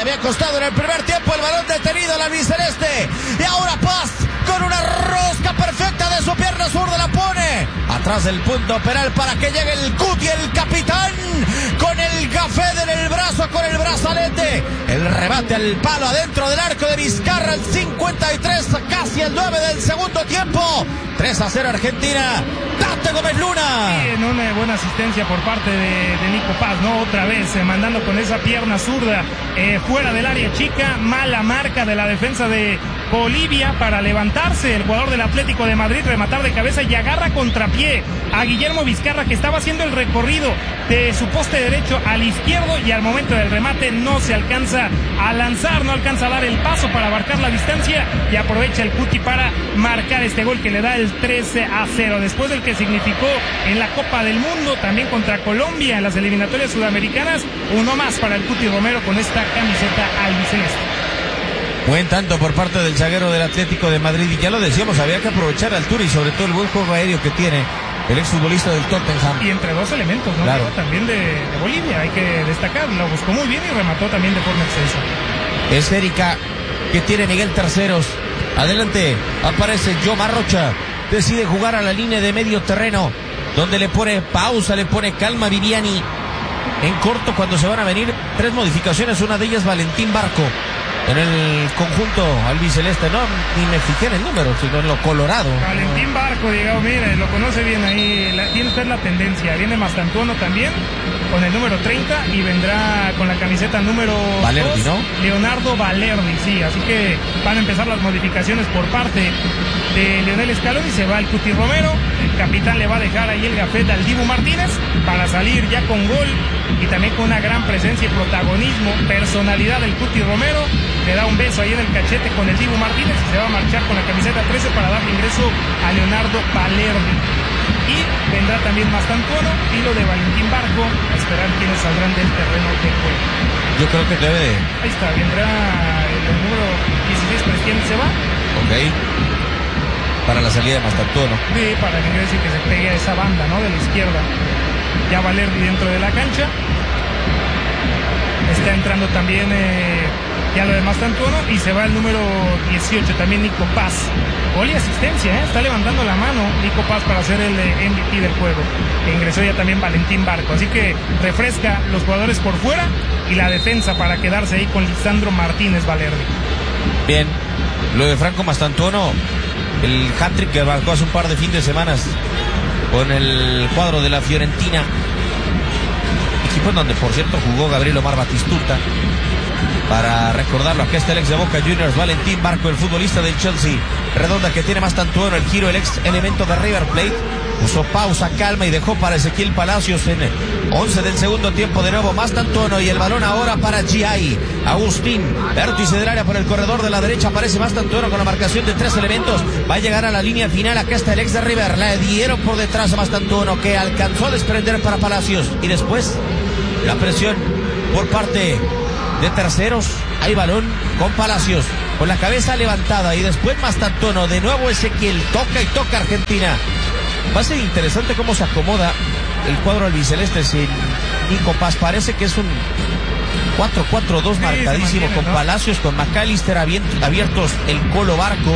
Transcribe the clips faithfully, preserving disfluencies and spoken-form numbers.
había costado en el primer tiempo el balón detenido al albiceleste. Y ahora Paz con una rosca perfecta de su pierna zurda la pone atrás del punto penal para que llegue el Cuti, el capitán, con el gafet en el brazo, con el brazalete. El remate al palo adentro del arco de Vizcarra, el cincuenta y tres, casi el nueve del segundo tiempo. tres a cero Argentina. Tate Gómez Luna. Sí, en una buena asistencia por parte de, de Nico Paz, ¿no? Otra vez eh, mandando con esa pierna zurda eh, fuera del área chica. Mala marca de la defensa de Bolivia para levantarse. El jugador del Atlético de Madrid, rematar de cabeza y agarra contrapié a Guillermo Vizcarra, que estaba haciendo el recorrido de su poste derecho al izquierdo, y al momento del remate no se alcanza a lanzar, no alcanza a dar el paso para abarcar la distancia, y aprovecha el Cuti para marcar este gol que le da el trece a cero, después del que significó en la Copa del Mundo, también contra Colombia en las eliminatorias sudamericanas. Uno más para el Cuti Romero con esta camiseta albiceleste. Buen tanto por parte del zaguero del Atlético de Madrid, y ya lo decíamos, había que aprovechar la altura y sobre todo el buen juego aéreo que tiene el exfutbolista del Tottenham. Y entre dos elementos, ¿no? Claro. También de, de Bolivia, hay que destacar, lo buscó muy bien y remató también de forma excelsa. Esférica que tiene Miguel Terceros. Adelante, aparece Yomar Rocha. Decide jugar a la línea de medio terreno, donde le pone pausa, le pone calma Viviani. En corto, cuando se van a venir tres modificaciones, una de ellas Valentín Barco en el conjunto albiceleste. No, ni me fijé en el número, sino en lo colorado. Valentín Barco, Diego, mire, lo conoce bien ahí, la, tiene usted la tendencia. Viene Mastantuono también con el número treinta y vendrá con la camiseta número Valerdi, dos, ¿no? Leonardo Valerdi, sí, así que van a empezar las modificaciones por parte de Lionel Scaloni. Se va el Cuti Romero, el capitán le va a dejar ahí el gafet al Dibu Martínez para salir ya con gol y también con una gran presencia y protagonismo, personalidad del Cuti Romero. Le da un beso ahí en el cachete con el Dibu Martínez y se va a marchar con la camiseta trece para darle ingreso a Leonardo Valerdi. Y vendrá también Mastantuono y lo de Valentín Barco, a esperar quiénes saldrán del terreno de juego. Yo creo que debe de... Ahí está, vendrá el, el número dieciséis, pero ¿quién se va? Ok. Para la salida de Mastantuono. Sí, para que quiere decir que se pegue a esa banda, ¿no? De la izquierda. Ya Valerdi dentro de la cancha. Está entrando también eh, ya lo de Mastantuono y se va el número dieciocho, también Nico Paz. Gol y asistencia, ¿eh? Está levantando la mano Nico Paz para ser el eh, M V P del juego. E ingresó ya también Valentín Barco, así que refresca los jugadores por fuera y la defensa para quedarse ahí con Lisandro Martínez Valerdi. Bien, lo de Franco Mastantuono, el hat-trick que marcó hace un par de fines de semanas con el cuadro de la Fiorentina, equipo en donde por cierto jugó Gabriel Omar Batistuta. Para recordarlo, aquí está el ex de Boca Juniors, Valentín Barco, el futbolista del Chelsea. Redonda que tiene Mastantuono, el giro, el ex elemento de River Plate. Puso pausa, calma y dejó para Ezequiel Palacios en once del segundo tiempo. De nuevo Mastantuono y el balón ahora para G I. Agustín, vértice del área por el corredor de la derecha. Aparece Mastantuono con la marcación de tres elementos. Va a llegar a la línea final. Acá está el ex de River. La dieron por detrás a Mastantuono, que alcanzó a desprender para Palacios. Y después la presión por parte de Terceros. Hay balón con Palacios, con la cabeza levantada, y después Mastantuono, de nuevo Ezequiel, toca y toca Argentina. Va a ser interesante cómo se acomoda el cuadro albiceleste sin Nico Paz. Parece que es un cuatro cuatro dos sí, marcadísimo, con ¿no? Palacios, con McAllister abiertos, el Colo Barco.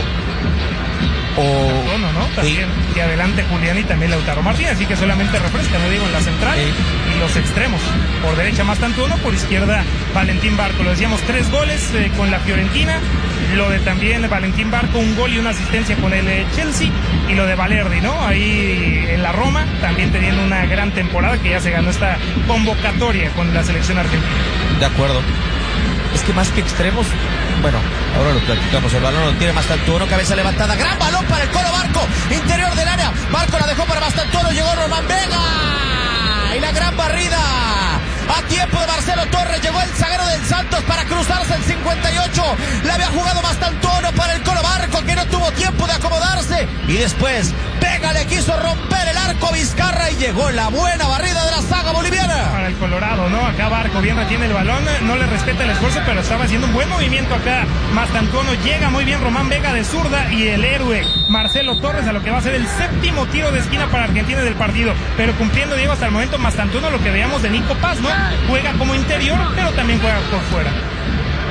O Mastantuono, ¿no? También, sí. Que adelante Julián y también Lautaro Martínez, así que solamente refresca, no digo, en la central eh. y los extremos. Por derecha Mastantuono, por izquierda Valentín Barco. Lo decíamos, tres goles eh, con la Fiorentina. Lo de también Valentín Barco, un gol y una asistencia con el eh, Chelsea. Y lo de Valerdi, ¿no? Ahí en la Roma, también teniendo una gran temporada, que ya se ganó esta convocatoria con la selección argentina. De acuerdo. Es que más que extremos, bueno, ahora lo platicamos. El balón lo tiene Mastantuono, cabeza levantada, gran balón para el Colo Barco, interior del área. Barco la dejó para Mastantuono, llegó Román Vega y la gran barrida a tiempo de Marcelo Torres. Llegó el zaguero del Santos para cruzarse el cincuenta y ocho. La había jugado Mastantuono para el Colo Barco, que no tuvo tiempo de acomodarse, y después Vega le quiso romper el arco a Vizcarra y llegó la buena barrida de la saga boliviana. Para el Colorado, ¿no? Acá Barco bien retiene el balón, no le respeta el esfuerzo, pero estaba haciendo un buen movimiento acá. Mastantuono, llega muy bien Román Vega de zurda, y el héroe Marcelo Torres a lo que va a ser el séptimo tiro de esquina para Argentina del partido. Pero cumpliendo, Diego, hasta el momento Mastantuono lo que veíamos de Nico Paz, ¿no? Juega como interior, pero también juega por fuera.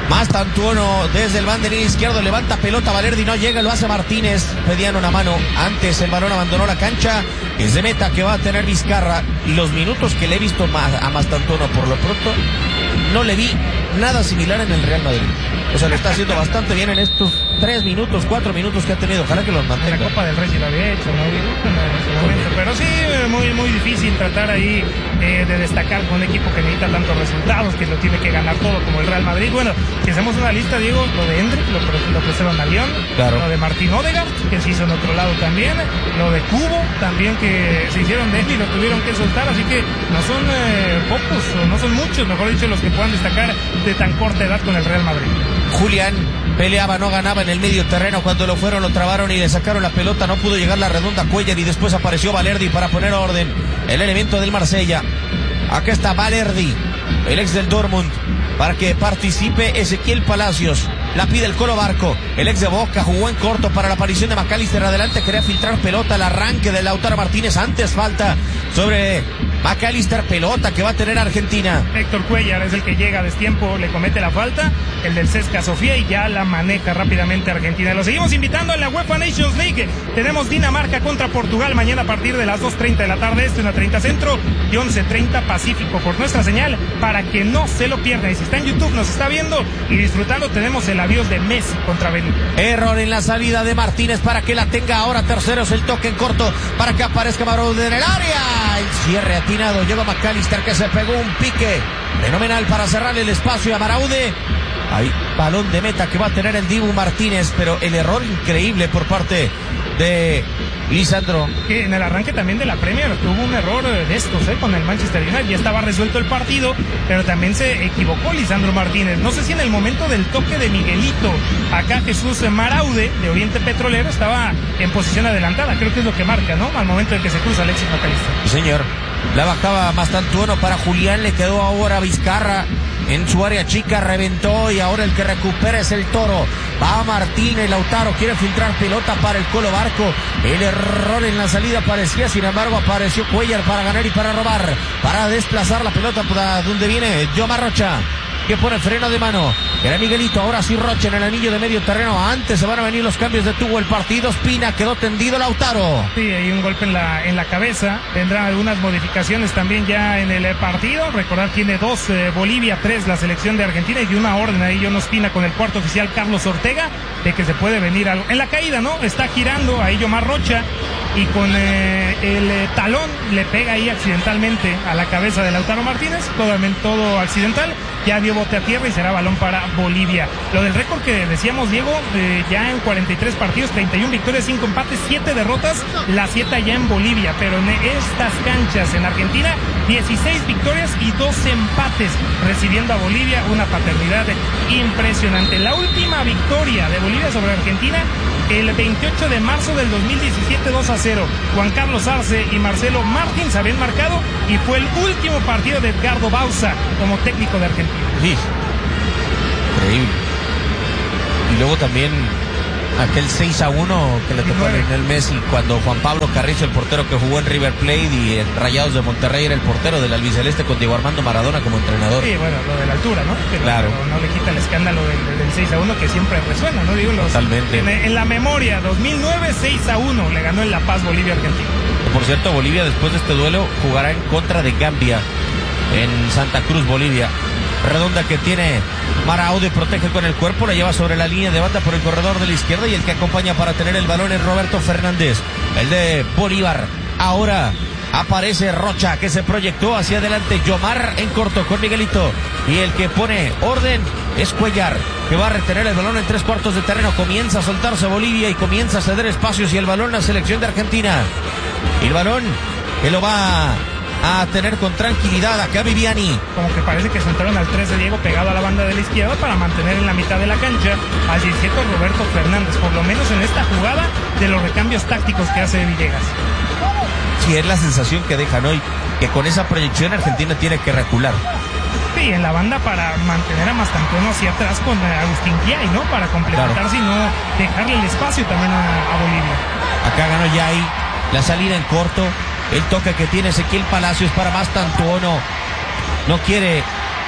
Mastantuono desde el banderín izquierdo, levanta pelota, Valerdi no llega, lo hace Martínez, pedían una mano, antes el balón abandonó la cancha, es de meta que va a tener Vizcarra, y los minutos que le he visto a Mastantuono por lo pronto, no le vi nada similar en el Real Madrid. O sea, lo está haciendo bastante bien en estos tres minutos, cuatro minutos que ha tenido. Ojalá que los mantenga. En la Copa del Rey sí lo había hecho, ¿no? Momento, pero sí, muy, muy difícil tratar ahí eh, de destacar con un equipo que necesita tantos resultados, que lo tiene que ganar todo como el Real Madrid. Bueno, si hacemos una lista, Diego, lo de Hendrik, lo, lo ofrecieron a Lyon, claro. Lo de Martín Odegaard, que se hizo en otro lado también, lo de Cubo, también que se hicieron de él y lo tuvieron que soltar, así que no son eh, pocos, o no son muchos, mejor dicho, los que puedan destacar de tan corta edad con el Real Madrid. Julián peleaba, no ganaba en el medio terreno, cuando lo fueron, lo trabaron y le sacaron la pelota, no pudo llegar la redonda Cuellar y después apareció Valerdi para poner orden, el elemento del Marsella. Acá está Valerdi, el ex del Dortmund, para que participe Ezequiel Palacios. La pide el Colo Barco, el ex de Boca, jugó en corto para la aparición de McAllister, adelante quería filtrar pelota, el arranque de Lautaro Martínez, antes falta sobre McAllister, pelota que va a tener Argentina. Héctor Cuellar es el que llega a destiempo, le comete la falta, el del C S K A Sofía, y ya la maneja rápidamente Argentina. Lo seguimos invitando en la UEFA Nations League. Tenemos Dinamarca contra Portugal mañana a partir de las dos treinta de la tarde, este, una treinta centro y once treinta Pacífico, por nuestra señal, para que no se lo pierda. Y si está en YouTube, nos está viendo y disfrutando, tenemos el adiós de Messi contra Benin. Error en la salida de Martínez para que la tenga ahora. Tercero es el toque en corto para que aparezca Maraude en el área. El cierre atinado. Llega McAllister que se pegó un pique fenomenal para cerrar el espacio a Maraude. Ahí, balón de meta que va a tener el Dibu Martínez, pero el error increíble por parte de Lisandro. Que en el arranque también de la Premier tuvo un error de estos, ¿eh? Con el Manchester United, ya estaba resuelto el partido, pero también se equivocó Lisandro Martínez. No sé si en el momento del toque de Miguelito, acá Jesús Maraude, de Oriente Petrolero, estaba en posición adelantada, creo que es lo que marca, ¿no? Al momento en que se cruza Alexis McAllister. Sí, señor. La bajaba Mastantuono para Julián, le quedó ahora Vizcarra en su área chica, reventó y ahora el que recupera es el Toro. Va Martínez, Lautaro quiere filtrar pelota para el Colo Barco. El error en la salida parecía, sin embargo apareció Cuellar para ganar y para robar, para desplazar la pelota para donde viene Yomar Rocha, que pone freno de mano. Era Miguelito, ahora sí Rocha en el anillo de medio terreno. Antes se van a venir los cambios, detuvo el partido Espina, quedó tendido Lautaro. Sí, hay un golpe en la en la cabeza. Tendrá algunas modificaciones también ya en el partido. Recordar, tiene dos eh, Bolivia, tres la selección de Argentina, y una orden ahí John Ospina con el cuarto oficial Carlos Ortega, de que se puede venir algo. En la caída, ¿no? Está girando ahí Yomar Rocha y con eh, el eh, talón le pega ahí accidentalmente a la cabeza de Lautaro Martínez, todo, todo accidental. Ya dio bote a tierra y será balón para Bolivia. Lo del récord que decíamos, Diego, eh, ya en cuarenta y tres partidos, treinta y una victorias, cinco empates, siete derrotas, la siete ya en Bolivia, pero en estas canchas en Argentina, dieciséis victorias y dos empates, recibiendo a Bolivia una paternidad impresionante. La última victoria de Bolivia sobre Argentina, el veintiocho de marzo del dos mil diecisiete, dos a cero. Juan Carlos Arce y Marcelo Martins habían marcado y fue el último partido de Edgardo Bauza como técnico de Argentina. Sí, increíble. Y luego también aquel seis a uno que le tocó a Lionel Messi cuando Juan Pablo Carrizo, el portero que jugó en River Plate y en Rayados de Monterrey, era el portero del albiceleste con Diego Armando Maradona como entrenador. Sí, bueno, lo de la altura, ¿no? Que claro. No, no le quita el escándalo del, del seis a uno que siempre resuena, ¿no? Digo, los, totalmente. En, en la memoria, dos mil nueve, seis a uno le ganó en La Paz Bolivia Argentina. Por cierto, Bolivia después de este duelo jugará en contra de Gambia en Santa Cruz, Bolivia. Redonda que tiene Maraude, protege con el cuerpo, la lleva sobre la línea de banda por el corredor de la izquierda, y el que acompaña para tener el balón es Roberto Fernández, el de Bolívar. Ahora aparece Rocha, que se proyectó hacia adelante. Yomar en corto con Miguelito, y el que pone orden es Cuellar, que va a retener el balón en tres cuartos de terreno. Comienza a soltarse Bolivia y comienza a ceder espacios, y el balón la selección de Argentina. Y el balón que lo va a tener con tranquilidad acá Viviani. Como que parece que sentaron al tres de Diego pegado a la banda de la izquierda para mantener en la mitad de la cancha al diecisiete Roberto Fernández, por lo menos en esta jugada de los recambios tácticos que hace Villegas. Sí, es la sensación que dejan hoy, que con esa proyección Argentina tiene que recular. Sí, en la banda para mantener a Mastantuono hacia atrás con Agustín Giai, ¿no? Para complementar, claro, sino dejarle el espacio también a, a Bolivia. Acá ganó Giai, la salida en corto. El toque que tiene Ezequiel Palacios para Mastantuono. No quiere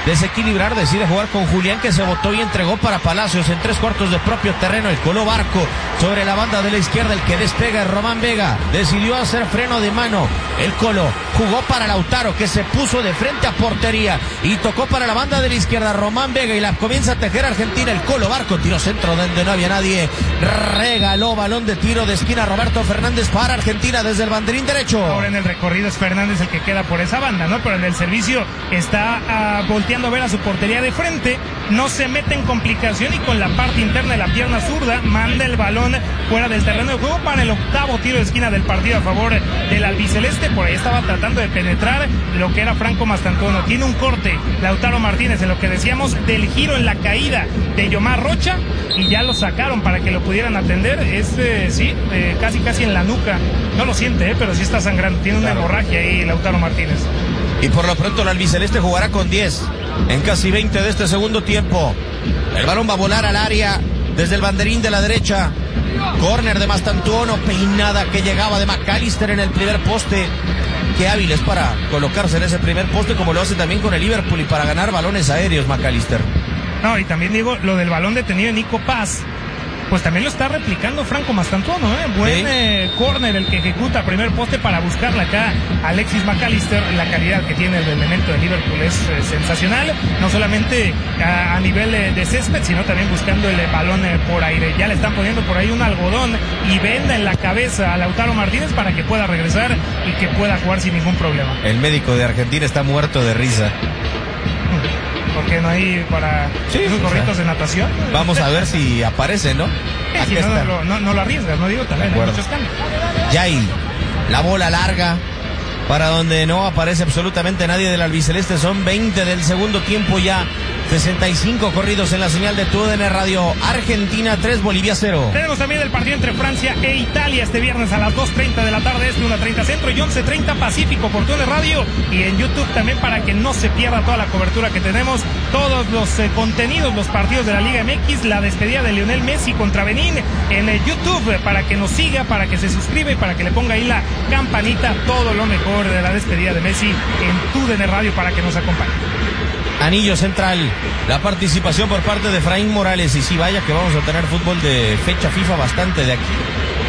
desequilibrar, decide jugar con Julián, que se botó y entregó para Palacios en tres cuartos de propio terreno. El Colo Barco sobre la banda de la izquierda, el que despega es Román Vega, decidió hacer freno de mano. El Colo jugó para Lautaro, que se puso de frente a portería y tocó para la banda de la izquierda Román Vega y la comienza a tejer Argentina. El Colo Barco, tiro centro donde no había nadie, regaló balón de tiro de esquina Roberto Fernández para Argentina desde el banderín derecho. Ahora en el recorrido es Fernández el que queda por esa banda, ¿no? Pero en el servicio está uh, volteando a ver a su portería de frente, no se mete en complicación y con la parte interna de la pierna zurda manda el balón fuera del terreno de juego para el octavo tiro de esquina del partido a favor del albiceleste. Por ahí estaba tratando de penetrar lo que era Franco Mastantuono. Tiene un corte Lautaro Martínez en lo que decíamos del giro en la caída de Yomar Rocha y ya lo sacaron para que lo pudieran atender. Es, eh, sí, eh, casi casi en la nuca. No lo siente, eh, pero sí está sangrando. Tiene una claro. hemorragia ahí Lautaro Martínez. Y por lo pronto el albiceleste jugará con diez en casi veinte de este segundo tiempo. El balón va a volar al área desde el banderín de la derecha. Córner de Mastantuono, peinada que llegaba de McAllister en el primer poste. Qué hábil es para colocarse en ese primer poste, como lo hace también con el Liverpool, y para ganar balones aéreos McAllister. No, y también digo, lo del balón detenido de Nico Paz, pues también lo está replicando Franco Mastantuono, ¿eh? Buen ¿Sí? eh, córner el que ejecuta primer poste para buscarla acá Alexis McAllister. La calidad que tiene el elemento de Liverpool es eh, sensacional, no solamente a, a nivel eh, de césped, sino también buscando el eh, balón eh, por aire. Ya le están poniendo por ahí un algodón y venda en la cabeza a Lautaro Martínez para que pueda regresar y que pueda jugar sin ningún problema. El médico de Argentina está muerto de risa. Porque no hay para sí, unos gorritos o sea, de natación. Vamos a ver si aparece, ¿no? Sí, si no, no, lo, no, no lo arriesgas, no digo, también hay muchos cambios. Yay, la bola larga para donde no aparece absolutamente nadie del albiceleste. Son veinte del segundo tiempo ya. sesenta y cinco corridos en la señal de tu D N Radio. Argentina tres, Bolivia cero. Tenemos también el partido entre Francia e Italia este viernes a las dos treinta de la tarde, este una treinta centro y once treinta Pacífico por tu D N Radio y en YouTube también para que no se pierda toda la cobertura que tenemos, todos los eh, contenidos, los partidos de la Liga M X, la despedida de Lionel Messi contra Benín en eh, YouTube, eh, para que nos siga, para que se suscriba y para que le ponga ahí la campanita, todo lo mejor de la despedida de Messi en tu D N Radio para que nos acompañe. Anillo central, la participación por parte de Efraín Morales. Y sí, vaya que vamos a tener fútbol de fecha FIFA bastante de aquí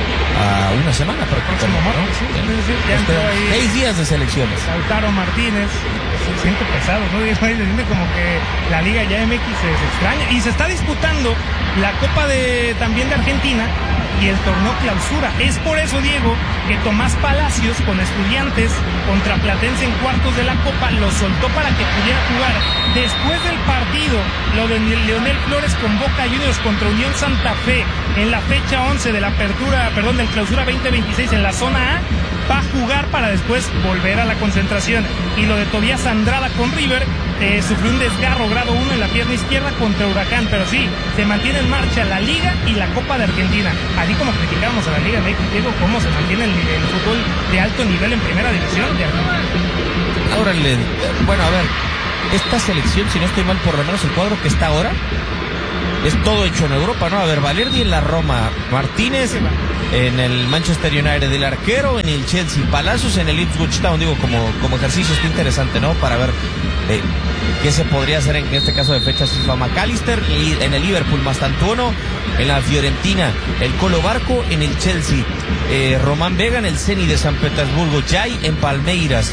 a una semana prácticamente, ¿no? Sí, sí, sí, ya este, ahí, seis días de selecciones. Lautaro Martínez se siente pesado, ¿no? Se siente como que la Liga ya M X se, se extraña y se está disputando la Copa de también de Argentina y el torneo clausura. Es por eso, Diego, que Tomás Palacios con Estudiantes contra Platense en cuartos de la Copa lo soltó para que pudiera jugar. Después del partido, lo de Leonel Flores con Boca Juniors contra Unión Santa Fe en la fecha once de la apertura, perdón, del clausura veinte veintiséis en la zona A, va a jugar para después volver a la concentración. Y lo de Tobías Andrada con River, eh, sufrió un desgarro grado uno en la pierna izquierda contra Huracán, pero sí, se mantiene en marcha la Liga y la Copa de Argentina. Así como criticamos a la Liga M X, Diego, cómo se mantiene el, el fútbol de alto nivel en primera división de Argentina. Ahora, le, bueno, a ver, esta selección, si no estoy mal, por lo menos el cuadro que está ahora, es todo hecho en Europa, ¿no? A ver, Valerdi en la Roma, Martínez en el Manchester United, el arquero en el Chelsea, Palacios en el Ipswich Town. Digo, como, como ejercicio está interesante, ¿no? Para ver eh, qué se podría hacer en este caso de fechas FIFA. McAllister en el Liverpool, Mastantuono en la Fiorentina, el Colo Barco en el Chelsea, eh, Román Vega en el Zenit de San Petersburgo, Jay en Palmeiras.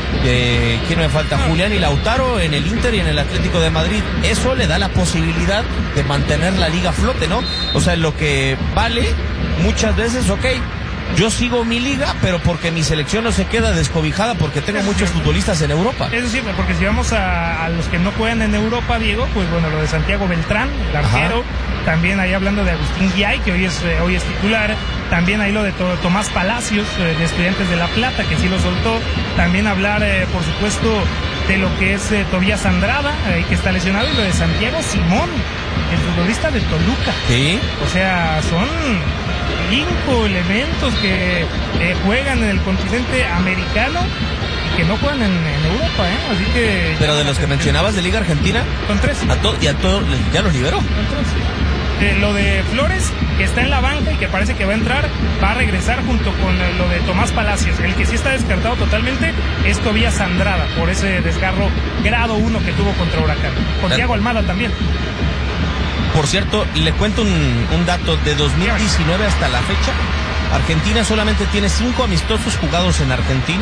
Eh, ¿Quién me falta? Julián y Lautaro en el Inter y en el Atlético de Madrid. Eso le da la posibilidad de mantener la liga a flote, ¿no? O sea, lo que vale muchas veces, ok, yo sigo mi liga, pero porque mi selección no se queda descobijada porque tengo muchos futbolistas en Europa. Eso sí, porque si vamos a, a los que no juegan en Europa, Diego, pues bueno, lo de Santiago Beltrán, el arquero. Ajá. También ahí hablando de Agustín Guiay, que hoy es, eh, hoy es titular. También ahí lo de to- Tomás Palacios, eh, de Estudiantes de La Plata, que sí lo soltó. También hablar, eh, por supuesto, de lo que es eh, Tobías Andrada, eh, que está lesionado, y lo de Santiago Simón, el futbolista de Toluca. Sí. O sea, son cinco elementos que eh, juegan en el continente americano y que no juegan en, en Europa, ¿eh? Así que... Pero de los que mencionabas de Liga Argentina... Son tres. A to- y a todos ya los liberó. Son tres. Eh, lo de Flores, que está en la banca y que parece que va a entrar, va a regresar junto con lo de Tomás Palacios. El que sí está descartado totalmente es Tobías Andrada, por ese desgarro grado uno que tuvo contra Huracán. Con Thiago Almada también. Por cierto, le cuento un, un dato de dos mil diecinueve hasta la fecha. Argentina solamente tiene cinco amistosos jugados en Argentina.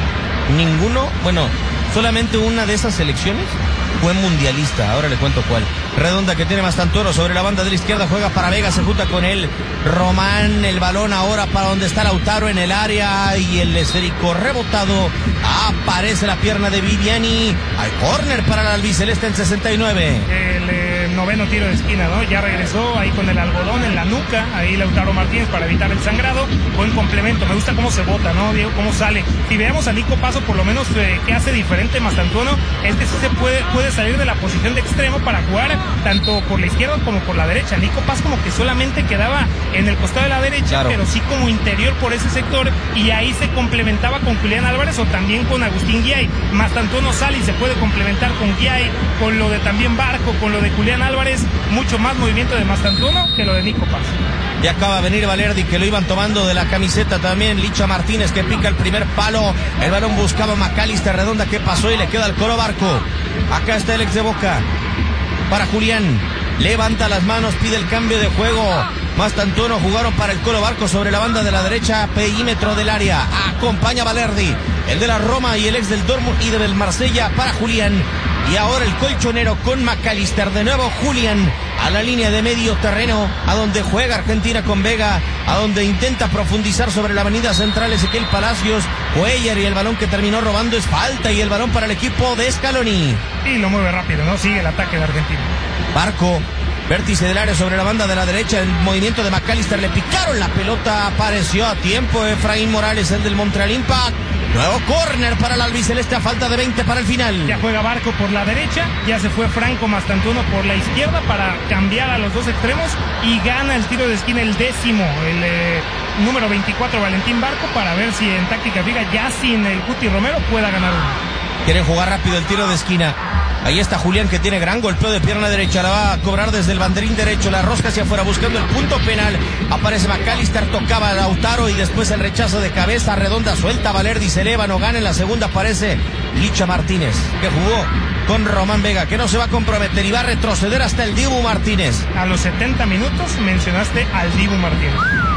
Ninguno, bueno, solamente una de esas selecciones fue mundialista. Ahora le cuento cuál. Redonda que tiene Mastantuono sobre la banda de la izquierda, juega para Vega, se junta con él Román, el balón ahora para donde está Lautaro en el área y el esférico rebotado, aparece la pierna de Viviani, hay córner para el albiceleste en sesenta y nueve. El eh, noveno tiro de esquina, ¿no? Ya regresó ahí con el algodón en la nuca, ahí Lautaro Martínez para evitar el sangrado, buen complemento, me gusta cómo se bota, ¿no, Diego? Cómo sale. Si veamos a Nico Paso, por lo menos eh, que hace diferente Mastantuono, es que sí se puede, puede salir de la posición de extremo para jugar tanto por la izquierda como por la derecha. Nico Paz como que solamente quedaba en el costado de la derecha, claro, pero sí como interior por ese sector, y ahí se complementaba con Julián Álvarez o también con Agustín Guiay. Mastantuono sale y se puede complementar con Guiay, con lo de también Barco, con lo de Julián Álvarez, mucho más movimiento de Mastantuono que lo de Nico Paz. Y acaba de venir Valerdi, que lo iban tomando de la camiseta también. Licha Martínez que pica el primer palo. El balón buscaba a Macalister, Redonda que pasó y le queda al Colo Barco. Acá está el ex de Boca. Para Julián, levanta las manos, pide el cambio de juego. Mastantuono jugaron para el Colo Barco sobre la banda de la derecha, perímetro del área. Acompaña Valerdi, el de la Roma y el ex del Dortmund y del Marsella para Julián. Y ahora el colchonero con Macalister, de nuevo Julián a la línea de medio terreno, a donde juega Argentina con Vega, a donde intenta profundizar sobre la avenida central Ezequiel Palacios, Cuellar, y el balón que terminó robando es falta, y el balón para el equipo de Scaloni. Y lo mueve rápido, ¿no? Sigue el ataque de Argentina. Barco, vértice del área sobre la banda de la derecha, el movimiento de Macalister, le picaron la pelota, apareció a tiempo Efraín Morales, el del Montreal Impact. Nuevo córner para el albiceleste a falta de veinte para el final. Ya juega Barco por la derecha, ya se fue Franco Mastantuono por la izquierda para cambiar a los dos extremos, y gana el tiro de esquina el décimo, el eh, número veinticuatro Valentín Barco, para ver si en táctica fija, ya sin el Cuti Romero, pueda ganar uno. Quieren jugar rápido el tiro de esquina. Ahí está Julián, que tiene gran golpeo de pierna derecha, la va a cobrar desde el banderín derecho, la rosca hacia afuera buscando el punto penal. Aparece Macalister, tocaba a Lautaro y después el rechazo de cabeza. Redonda suelta, Valerdi se eleva, no gana. En la segunda aparece Licha Martínez, que jugó con Román Vega, que no se va a comprometer y va a retroceder hasta el Dibu Martínez. A los setenta minutos mencionaste al Dibu Martínez.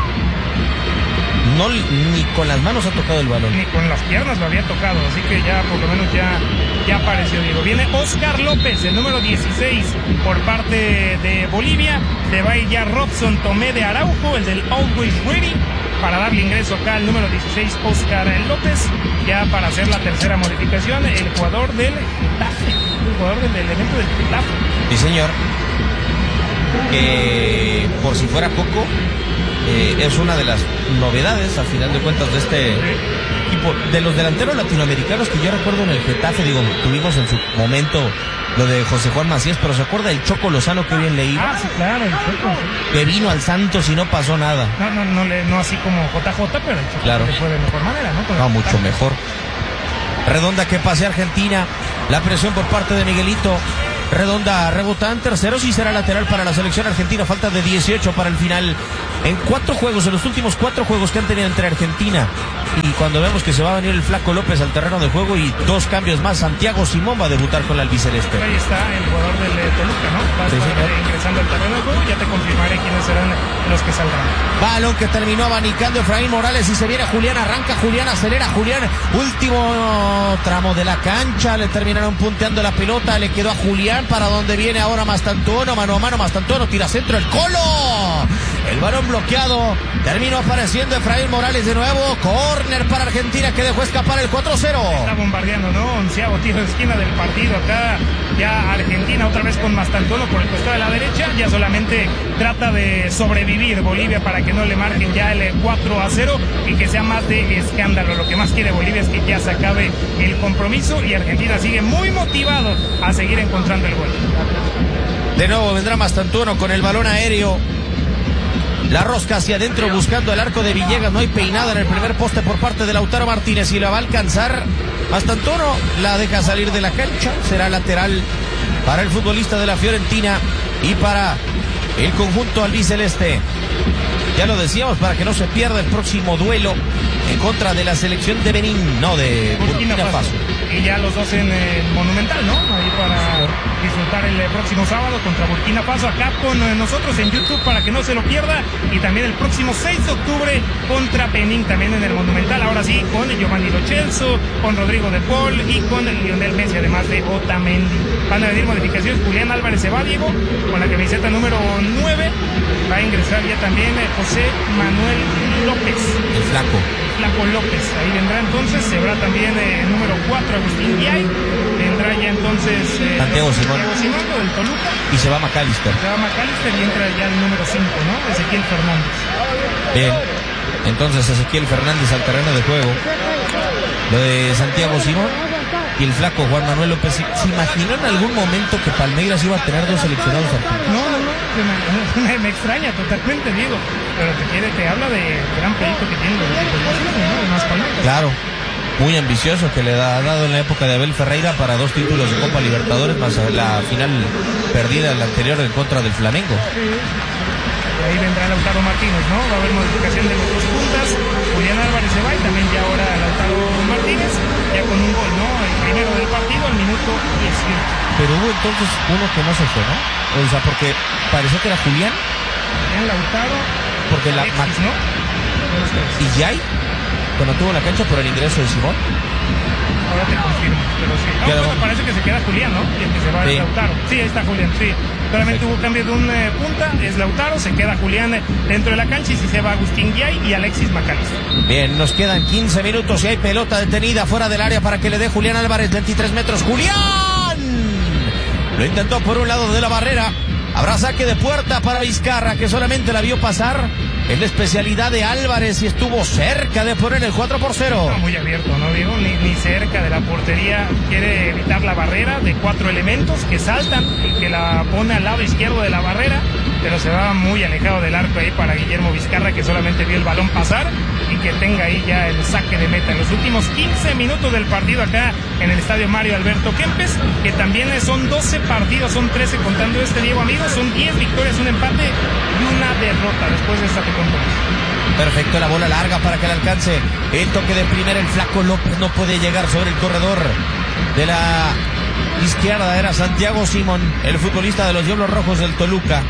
No, ni con las manos ha tocado el balón. Ni con las piernas lo había tocado, así que ya por lo menos ya, ya apareció Diego. Viene Oscar López, el número dieciséis, por parte de Bolivia. Se va a ir ya Robson Tomé de Araujo, el del Always Ready, para darle ingreso acá al número dieciséis, Oscar López, ya para hacer la tercera modificación, el jugador del Getafe, el jugador del, del evento del Getafe. Sí, señor. Que por si fuera poco, Eh, es una de las novedades, a final de cuentas, de este equipo. De los delanteros latinoamericanos que yo recuerdo en el Getafe, digo, tuvimos en su momento lo de José Juan Macías, pero ¿se acuerda el Choco Lozano que bien leí? Ah, sí, claro, el Choco. Que vino al Santos y no pasó nada. No, no, no, le, no así como J J, pero el Choco claro. le fue de mejor manera, ¿no? Con no, mucho Getafe. Mejor. Redonda que pase Argentina, la presión por parte de Miguelito. Redonda rebota en terceros y será lateral para la selección argentina. Falta de dieciocho para el final. En cuatro juegos, en los últimos cuatro juegos que han tenido entre Argentina, y cuando vemos que se va a venir el Flaco López al terreno de juego y dos cambios más, Santiago Simón va a debutar con la albiceleste. Ahí está el jugador del Toluca, ¿no? Va a estar sí, ingresando al terreno de juego. Ya te confirmaré quiénes serán los que saldrán. Balón que terminó abanicando Efraín Morales y se viene Julián, arranca Julián, acelera Julián, último tramo de la cancha, le terminaron punteando la pelota, le quedó a Julián, para donde viene ahora Mastantuono, mano a mano, Mastantuono tira centro, el Colo, el balón bloqueado, terminó apareciendo Efraín Morales de nuevo, córner para Argentina que dejó escapar el cuatro cero. Está bombardeando, ¿no? Onceavo tiro de esquina del partido acá, ya Argentina otra vez con Mastantuono por el costado de la derecha, ya solamente trata de sobrevivir Bolivia para que no le marquen ya el cuatro a cero y que sea más de escándalo. Lo que más quiere Bolivia es que ya se acabe el compromiso y Argentina sigue muy motivado a seguir encontrando el gol. De nuevo vendrá Mastantuono con el balón aéreo. La rosca hacia adentro buscando el arco de Villegas. No hay peinada en el primer poste por parte de Lautaro Martínez y la va a alcanzar Mastantuono. La deja salir de la cancha. Será lateral para el futbolista de la Fiorentina. Y para el conjunto albiceleste, ya lo decíamos, para que no se pierda el próximo duelo en contra de la selección de Benín, no, de Burkina, Burkina Faso. Y ya los dos en el Monumental, ¿no? Ahí para disfrutar el próximo sábado contra Burkina Faso, acá con nosotros en YouTube para que no se lo pierda. Y también el próximo seis de octubre contra Benín, también en el Monumental. Ahora sí, con Giovanni Lo Celso, con Rodrigo de Paul y con Lionel Messi, además de Otamendi. Van a venir modificaciones. Julián Álvarez se va, Diego, con la camiseta número nueve. Va a ingresar ya también José Manuel López. El flaco. Flaco López, ahí vendrá entonces, se verá también el eh, número cuatro, Agustín Guiay, vendrá ya entonces eh, Santiago Simón. Santiago Simón del Toluca. Y se va McAllister. Se va McAllister y entra ya el número cinco, ¿no? Ezequiel Fernández. Bien, entonces Ezequiel Fernández al terreno de juego. Lo de Santiago Simón y el flaco Juan Manuel López. ¿Se imaginó en algún momento que Palmeiras iba a tener dos seleccionados argentinos? No, no, no, me, me, me extraña totalmente, Diego. Pero te quiere, te habla de gran proyecto que tiene el equipo ¿no? De más Palmeiras. Claro, muy ambicioso, que le ha dado en la época de Abel Ferreira para dos títulos de Copa Libertadores, más la final perdida, la anterior en contra del Flamengo. Sí. Y ahí vendrá Lautaro Martínez, ¿no? Va a haber modificación de los dos puntas. Julián Álvarez se va y también ya ahora Lautaro Martínez, ya con un gol, ¿no? El primero del partido al minuto dieciocho. Pero hubo entonces uno que no se fue, ¿no? O sea, porque pareció que era Julián. Julián Lautaro. Porque la Alexis, ¿no? Y Yay, cuando tuvo la cancha por el ingreso de Simón. Ahora te confirmo, pero sí. Ah, bueno, parece que se queda Julián, ¿no? Y el que se va sí. Es Lautaro. Sí, ahí está Julián, sí. Solamente hubo cambio de un eh, punta, es Lautaro, se queda Julián eh, dentro de la cancha y si se va Agustín Guiay y Alexis McAllister. Bien, nos quedan quince minutos y hay pelota detenida fuera del área para que le dé Julián Álvarez, veintitrés metros. ¡Julián! Lo intentó por un lado de la barrera. Habrá saque de puerta para Vizcarra, que solamente la vio pasar. Es la especialidad de Álvarez y estuvo cerca de poner el cuatro por cero. No, muy abierto, ¿no, Diego? Ni, ni cerca de la portería. Quiere evitar la barrera de cuatro elementos que saltan y que la pone al lado izquierdo de la barrera, pero se va muy alejado del arco ahí para Guillermo Vizcarra, que solamente vio el balón pasar y que tenga ahí ya el saque de meta en los últimos quince minutos del partido acá en el estadio Mario Alberto Kempes, que también son doce partidos, son trece contando este, Diego, amigos, son diez victorias, un empate y una derrota después de esta temporada. Perfecto, la bola larga para que le alcance el toque de primera. El flaco López no puede llegar sobre el corredor de la izquierda. Era Santiago Simón, el futbolista de los Diablos Rojos del Toluca.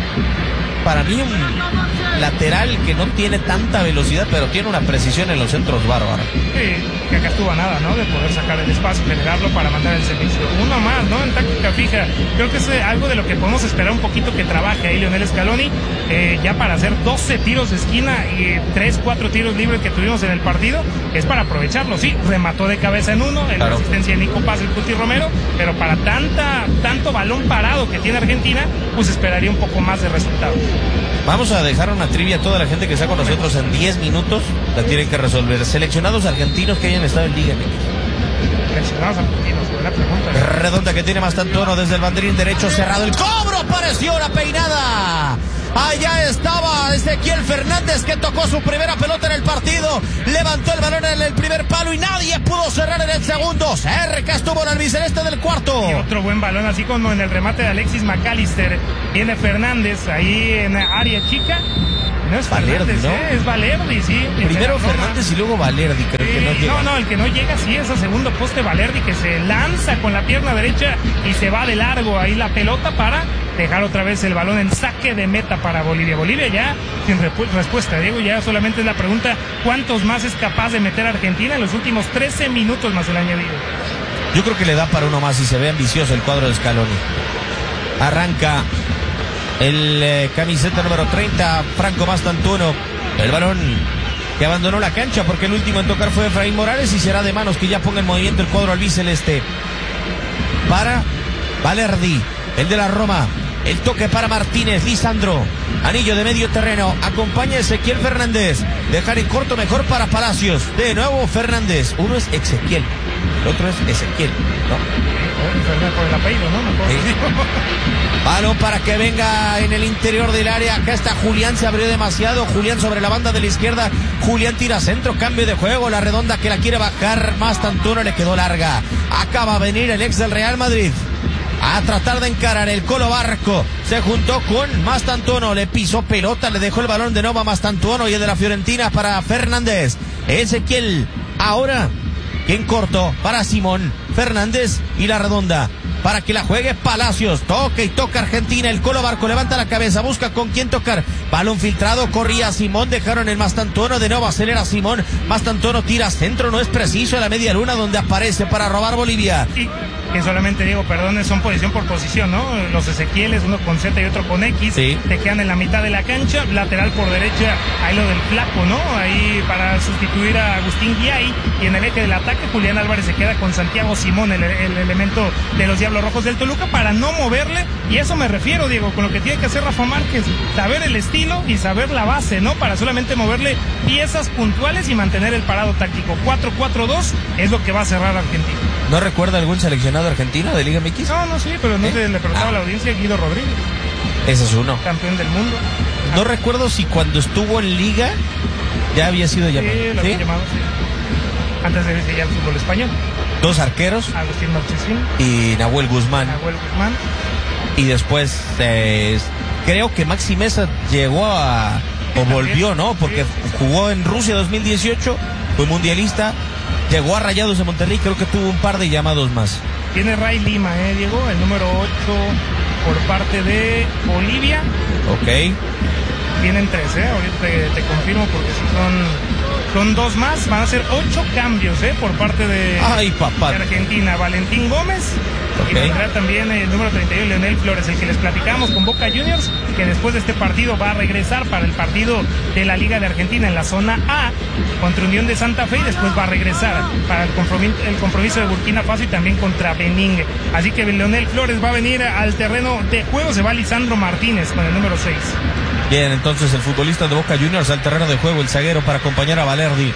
Para mí un lateral que no tiene tanta velocidad, pero tiene una precisión en los centros bárbara. Sí, que acá estuvo a nada, ¿no? De poder sacar el espacio, generarlo para mandar el servicio. Uno más, ¿no? En táctica fija. Creo que es algo de lo que podemos esperar un poquito que trabaje ahí Lionel Scaloni, eh, ya para hacer doce tiros de esquina y tres, cuatro tiros libres que tuvimos en el partido, es para aprovecharlo. Sí, remató de cabeza en uno, en claro. La asistencia de Nico Paz y Cuti Romero, pero para tanta, tanto balón parado que tiene Argentina, pues esperaría un poco más de resultados. Vamos a dejar una trivia a toda la gente que está con nosotros en diez minutos. La tienen que resolver. Seleccionados argentinos que hayan estado en Liga M X. Seleccionados argentinos, buena pregunta. Redonda que tiene Mastantuono desde el banderín derecho cerrado. El cobro, apareció la peinada. Allá estaba Ezequiel Fernández, que tocó su primera pelota en el partido. Levantó el balón en el primer palo y nadie pudo cerrar en el segundo. Cerca estuvo el albiceleste del cuarto. Y otro buen balón, así como en el remate de Alexis McAllister. Viene Fernández ahí en área chica. No es Valerdi, Fernández, ¿no? ¿eh? Es Valerdi, sí. Primero Fernández y luego Valerdi, creo sí, que no llega. No, no, el que no llega, sí, es a segundo poste Valerdi, que se lanza con la pierna derecha y se va de largo ahí la pelota para dejar otra vez el balón en saque de meta para Bolivia. Bolivia ya sin repu- respuesta, Diego, ya solamente es la pregunta, ¿cuántos más es capaz de meter Argentina en los últimos trece minutos más el añadido? Yo creo que le da para uno más y se ve ambicioso el cuadro de Scaloni. Arranca el eh, camiseta número treinta, Franco Mastantuono. El balón que abandonó la cancha porque el último en tocar fue Efraín Morales y será de manos que ya ponga en movimiento el cuadro albiceleste. Para Valerdi, el de la Roma. El toque para Martínez, Lisandro. Anillo de medio terreno. Acompaña a Ezequiel Fernández. Dejar en corto mejor para Palacios. De nuevo Fernández. Uno es Ezequiel, el otro es Ezequiel, ¿no? Por el apellido, ¿no? Sí. Balón para que venga en el interior del área. Acá está Julián, se abrió demasiado. Julián sobre la banda de la izquierda. Julián tira centro, cambio de juego. La redonda que la quiere bajar. Mastantuono le quedó larga. Acaba a venir el ex del Real Madrid. a tratar de encarar el Colo Barco. Se juntó con Mastantuono, le pisó pelota, le dejó el balón de nuevo a Mastantuono y el de la Fiorentina para Fernández. Ezequiel, ahora en corto para Simón Fernández y la redonda para que la juegue Palacios. Toca y toca Argentina. El Colo Barco levanta la cabeza, busca con quién tocar. Balón filtrado, corría Simón, dejaron el Mastantuono, de nuevo acelera Simón. Mastantuono tira centro, no es preciso, a la media luna donde aparece para robar Bolivia. Y que solamente digo, perdón, son posición por posición, ¿no? Los Ezequieles, uno con Z y otro con X, sí. Te quedan en la mitad de la cancha, lateral por derecha, ahí lo del flaco, ¿no? Ahí para sustituir a Agustín Guiay, y en el eje del ataque Julián Álvarez se queda con Santiago Simón, el, el elemento de los Diablos Rojos del Toluca, para no moverle, y eso me refiero, Diego, con lo que tiene que hacer Rafa Márquez, saber el estilo y saber la base, ¿no? Para solamente moverle piezas puntuales y mantener el parado táctico. cuatro cuatro dos es lo que va a cerrar Argentina. ¿No recuerda algún seleccionado argentino de Liga M X? No, no, sí, pero no ¿Eh? te, le preguntaba ah. a la audiencia Guido Rodríguez. Ese es uno. Campeón del mundo. No ah. recuerdo si cuando estuvo en Liga ya había sido llamado. Sí, lo ¿Sí? había llamado, sí. Antes de irse ya al fútbol español. Dos arqueros. Agustín Marchesín. Y Nahuel Guzmán. Nahuel Guzmán. Y después, eh, creo que Maxi Mesa llegó a... Sí, o volvió, también. ¿no? Porque sí. jugó en Rusia dos mil dieciocho, fue mundialista. Llegó a Rayados de Monterrey, creo que tuvo un par de llamados más. Tiene Ray Lima, ¿eh, Diego? El número ocho por parte de Bolivia. Ok. Vienen tres, ¿eh? Ahorita te, te confirmo porque si son, son dos más, van a ser ocho cambios, ¿eh? Por parte de, Ay, papá. de Argentina. Valentín Gómez. Okay. Y vendrá también el número treinta y uno, Leonel Flores, el que les platicamos con Boca Juniors, que después de este partido va a regresar para el partido de la Liga de Argentina en la zona A contra Unión de Santa Fe, y después va a regresar para el compromiso, el compromiso de Burkina Faso y también contra Benín. Así que Leonel Flores va a venir al terreno de juego, se va Lisandro Martínez con el número seis. Bien, entonces el futbolista de Boca Juniors al terreno de juego, el zaguero, para acompañar a Valerdi.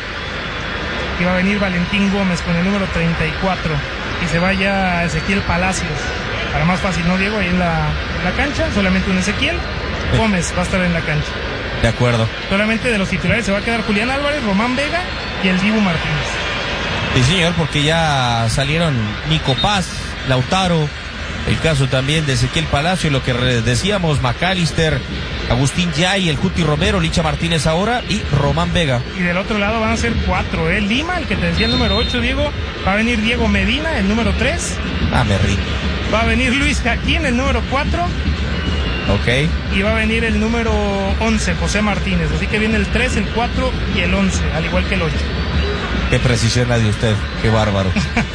Y va a venir Valentín Gómez con el número treinta y cuatro. Y se vaya Ezequiel Palacios. Para más fácil, ¿no, Diego? Ahí en la, en la cancha, solamente un Ezequiel. Gómez va a estar en la cancha. De acuerdo. Solamente de los titulares se va a quedar Julián Álvarez, Román Vega y el Dibu Martínez. Sí, señor, porque ya salieron Nico Paz, Lautaro, el caso también de Ezequiel Palacio, lo que decíamos, McAllister, Agustín Yay, el Cuti Romero, Licha Martínez ahora y Román Vega. Y del otro lado van a ser cuatro, ¿eh? Lima, el que te decía el número ocho, Diego. Va a venir Diego Medina, el número tres. Ah, me rindo. Va a venir Luis Jaquín, el número cuatro. Ok. Y va a venir el número once, José Martínez. Así que viene el tres, el cuatro y el once, al igual que el ocho. Qué precisión la de usted, qué bárbaro.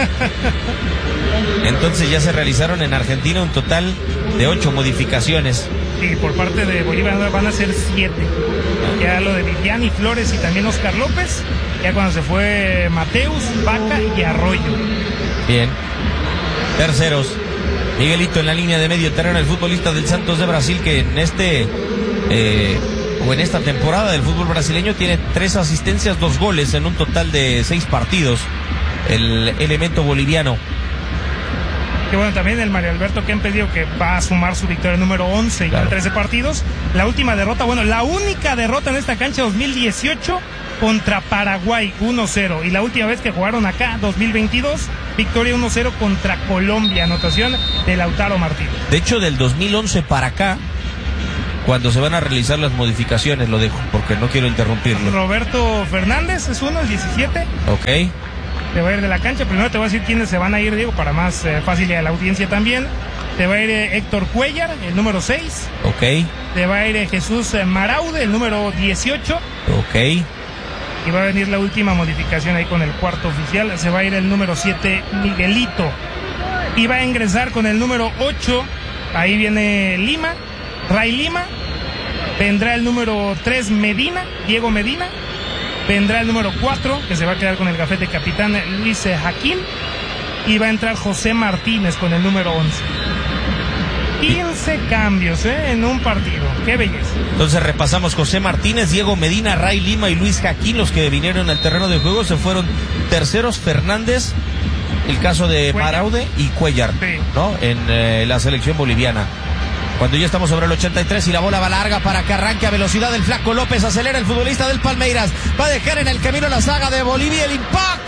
Entonces ya se realizaron en Argentina un total de ocho modificaciones. Sí, por parte de Bolívar van a ser siete. Ya lo de Viviani, Flores y también Oscar López. Ya cuando se fue Mateus, Vaca y Arroyo. Bien. Terceros. Miguelito en la línea de medio terreno, el futbolista del Santos de Brasil, que en este eh, o en esta temporada del fútbol brasileño tiene tres asistencias, dos goles en un total de seis partidos. El elemento boliviano. Que bueno, también el Mario Alberto Kempes dijo que va a sumar su victoria número once claro. en trece partidos. La última derrota, bueno, la única derrota en esta cancha dos mil dieciocho contra Paraguay, uno cero. Y la última vez que jugaron acá, dos mil veintidós, victoria uno cero contra Colombia, anotación de Lautaro Martínez. De hecho, del dos mil once para acá, cuando se van a realizar las modificaciones, lo dejo, porque no quiero interrumpirlo. Roberto Fernández es uno, el diecisiete. Ok. Te va a ir de la cancha. Primero te voy a decir quiénes se van a ir, Diego, para más eh, fácil a la audiencia también. Te va a ir eh, Héctor Cuellar, el número seis. Ok. Te va a ir eh, Jesús eh, Maraude, el número dieciocho. Ok. Y va a venir la última modificación ahí con el cuarto oficial. Se va a ir el número siete, Miguelito. Y va a ingresar con el número ocho. Ahí viene Lima, Ray Lima. Vendrá el número tres, Medina, Diego Medina. Vendrá el número cuatro, que se va a quedar con el gafete capitán Luis Jaquín. Y va a entrar José Martínez con el número once. quince cambios ¿eh? en un partido. ¡Qué belleza! Entonces repasamos: José Martínez, Diego Medina, Ray Lima y Luis Jaquín, los que vinieron al terreno de juego. Se fueron terceros Fernández, el caso de Cuellar. Maraude y Cuellar, sí. ¿no? En eh, la selección boliviana. Cuando ya estamos sobre el ochenta y tres y la bola va larga para que arranque a velocidad el Flaco López. Acelera el futbolista del Palmeiras. Va a dejar en el camino la saga de Bolivia. El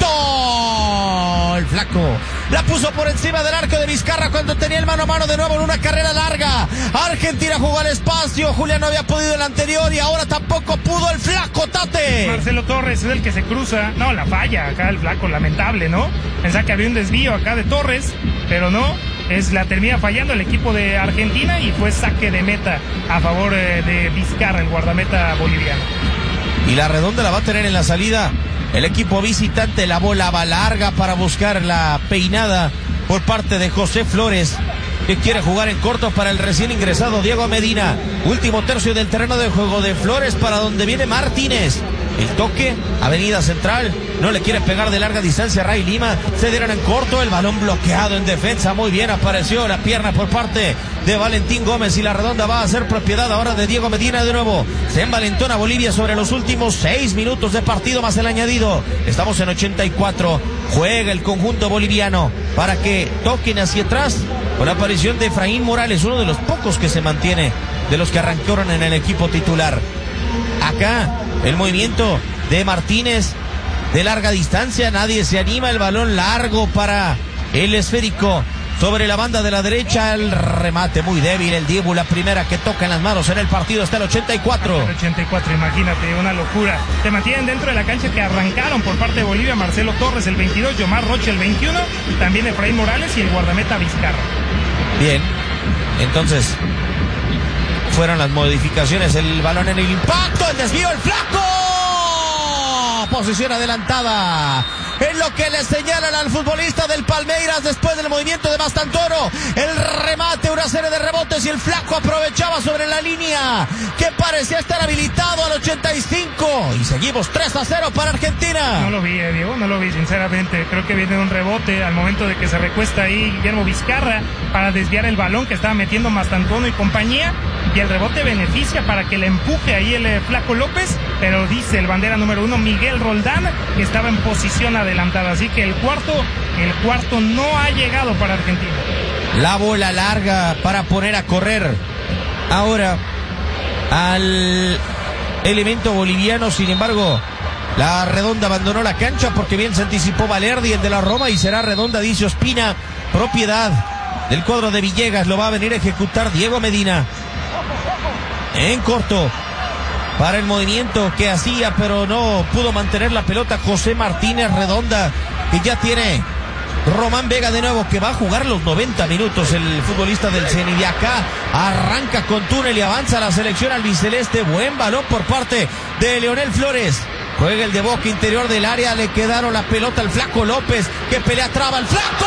impacto. El Flaco la puso por encima del arco de Vizcarra cuando tenía el mano a mano de nuevo en una carrera larga. Argentina jugó al espacio. Julián no había podido el anterior y ahora tampoco pudo el Flaco, Tate. Marcelo Torres es el que se cruza. No, la falla acá el Flaco, lamentable, ¿no? Pensaba que había un desvío acá de Torres, pero no. Es la termina fallando el equipo de Argentina y fue saque de meta a favor eh, de Vizcarra, el guardameta boliviano. Y la redonda la va a tener en la salida el equipo visitante. La bola va larga para buscar la peinada por parte de José Flores, que quiere jugar en corto para el recién ingresado Diego Medina. Último tercio del terreno de juego de Flores para donde viene Martínez. El toque, avenida central, no le quiere pegar de larga distancia a Ray Lima. Se dieron en corto, el balón bloqueado en defensa. Muy bien apareció la pierna por parte de Valentín Gómez y la redonda va a ser propiedad ahora de Diego Medina de nuevo. Se envalentona Bolivia sobre los últimos seis minutos de partido más el añadido. Estamos en ochenta y cuatro. Juega el conjunto boliviano para que toquen hacia atrás con la aparición de Efraín Morales, uno de los pocos que se mantiene de los que arrancaron en el equipo titular. Acá el movimiento de Martínez de larga distancia, nadie se anima, el balón largo para el esférico sobre la banda de la derecha, el remate muy débil, el Dibu, la primera que toca en las manos en el partido hasta el ochenta y cuatro. El ochenta y cuatro, imagínate, una locura. Se mantienen dentro de la cancha que arrancaron por parte de Bolivia, Marcelo Torres el veintidós, Yomar Rocha el veintiuno, también Efraín Morales y el guardameta Vizcarra. Bien, entonces fueron las modificaciones, el balón en el impacto, el desvío, el Flaco, posición adelantada, es lo que le señalan al futbolista del Palmeiras después del movimiento de Mastantoro, el remate, una serie de rebotes y el Flaco aprovechaba sobre la línea que parecía estar habilitado al ochenta y cinco y seguimos tres a cero para Argentina. No lo vi, eh, Diego, no lo vi sinceramente, creo que viene un rebote al momento de que se recuesta ahí Guillermo Vizcarra para desviar el balón que estaba metiendo Mastantoro y compañía, y el rebote beneficia para que le empuje ahí el eh, Flaco López, pero dice el bandera número uno Miguel Roldán que estaba en posición adelantada, así que el cuarto, el cuarto no ha llegado para Argentina. La bola larga para poner a correr ahora al elemento boliviano, sin embargo la redonda abandonó la cancha porque bien se anticipó Valerdi, el de la Roma, y será redonda, dice Ospina, propiedad del cuadro de Villegas, lo va a venir a ejecutar Diego Medina. En corto para el movimiento que hacía, pero no pudo mantener la pelota José Martínez, redonda que ya tiene Román Vega de nuevo, que va a jugar los noventa minutos el futbolista del Ceni. De acá arranca con túnel y avanza la selección albiceleste. Buen balón por parte de Leonel Flores. Juega el de boca interior del área, le quedaron la pelota al Flaco López, que pelea traba el Flaco.